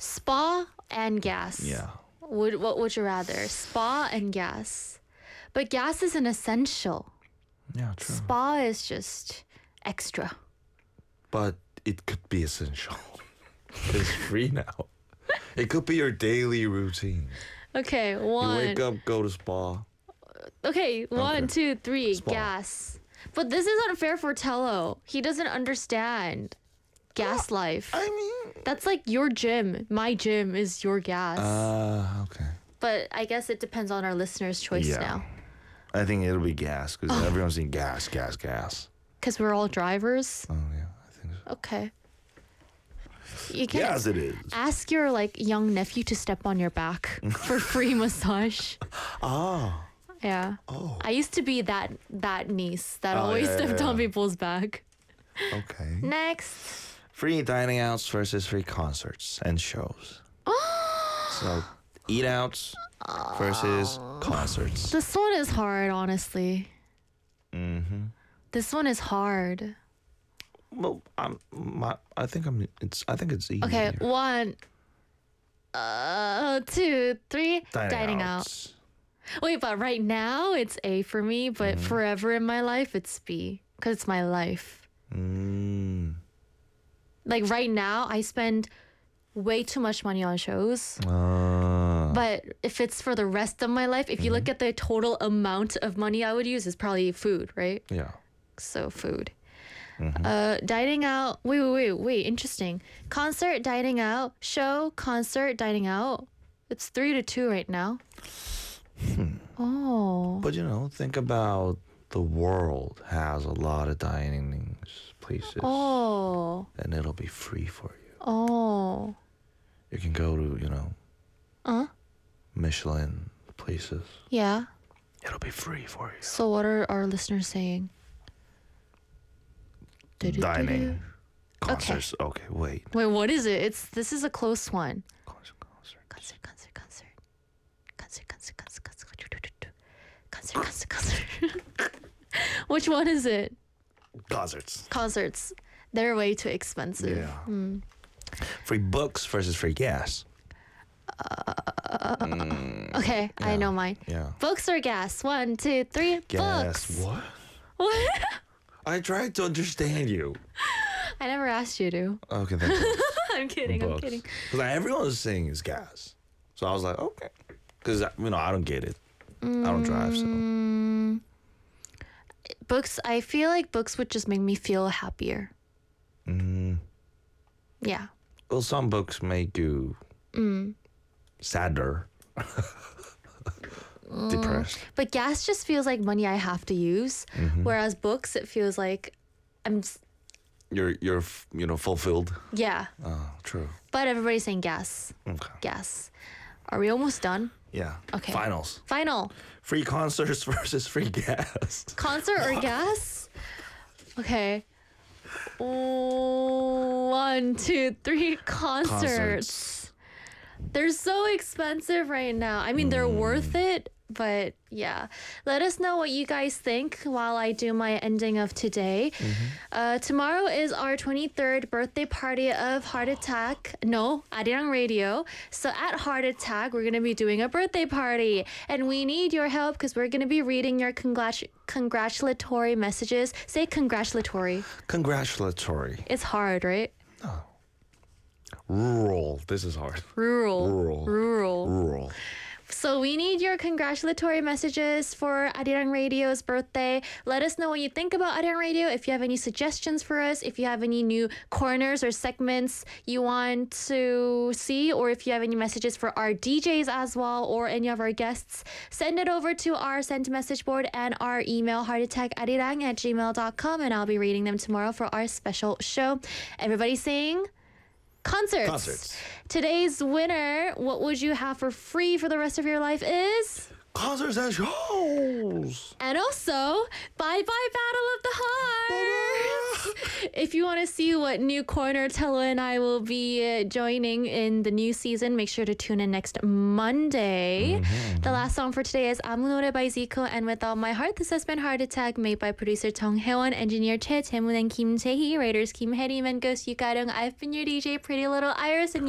Spa and gas. Yeah. What would you rather? Spa and gas. But gas is an essential. Yeah, true. Spa is just extra. But it could be essential. It's free now. It could be your daily routine. Okay, You one. wake up, go to spa. Okay, one, Okay. 2, 3. Spa. Gas. But this is unfair for Tello. He doesn't understand gas life. I mean, That's like your gym. My gym is your gas. okay. But I guess it depends on our listeners' choice Yeah. now. I think it'll be gas because Oh. everyone's saying gas, gas, gas. Because we're all drivers. Oh yeah, I think so. Okay. You can Yes, it is. ask your like young nephew to step on your back for free massage. Ah. Yeah. Oh. I used to be that niece that Oh, always yeah, yeah, stepped on yeah. people's back. Okay. Next. Free dining outs versus free concerts and shows. So eat outs versus concerts. This one is hard, honestly. Mm-hmm. This one is hard. Well, I think it's easy. Okay, 1, 2, 3. Dining out. outs. Wait, but right now it's A for me, but forever in my life it's B because it's my life. Mm. Like right now, I spend way too much money on shows. Ah. But if it's for the rest of my life, if you look at the total amount of money I would use, it's probably food, right? Yeah. So food. Dining out. Wait. Interesting. Concert, dining out. Show, concert, dining out. It's 3-2 right now. Oh. But think about the world has a lot of dining places, Oh. and it'll be free for you. Oh. You can go to Michelin places. Yeah. It'll be free for you. So what are our listeners saying? Dining, concerts. Okay, wait. Wait, what is it? This is a close one. Concert. Concert. Which one is it? Concerts. Concerts. They're way too expensive. Yeah. Free books versus free gas. Okay, I know mine. Yeah. Books or gas? 1, 2, 3. Gas. Books. What? What? I tried to understand you. I never asked you to. Okay, thank you. I'm kidding. I'm kidding. Because everyone was saying it's gas. So I was like, okay. Because, I don't get it. I don't drive, so. Books. I feel like books would just make me feel happier. Yeah. Well, some books make you sadder. Depressed. But gas just feels like money I have to use, whereas books, it feels like You're fulfilled. yeah. Oh, true. But everybody's saying gas. Okay. Gas. Are we almost done? Yeah. Okay. Finals. Final. Free concerts versus free gas. Concert or gas? Okay. 1, 2, 3. Concerts. They're so expensive right now. I mean, they're worth it, but yeah. Let us know what you guys think while I do my ending of today. Tomorrow is our 23rd birthday party of Heart Attack. No, Arirang Radio. So at Heart Attack, we're going to be doing a birthday party. And we need your help because we're going to be reading your congratulatory messages. Say congratulatory. Congratulatory. It's hard, right? Rural. This is hard. Rural. So we need your congratulatory messages for Arirang Radio's birthday. Let us know what you think about Arirang Radio. If you have any suggestions for us, if you have any new corners or segments you want to see, or if you have any messages for our DJs as well, or any of our guests, send it over to our send message board and our email heartattackarirang@gmail.com, and I'll be reading them tomorrow for our special show. Everybody saying concerts. Today's winner, what would you have for free for the rest of your life is... Concerts and shows. And also, bye-bye Battle of the Hearts. If you want to see what new corner Tello and I will be joining in the new season, make sure to tune in next Monday. The last song for today is 아무 노래 by Zico and Without My Heart. This has been Heart Attack, made by producer Tong Hyeon, engineer Che Taemun and Kim Tae-hee, writers Kim Hae-rim and Ghost Yukarung. I've been your DJ, Pretty Little Iris, and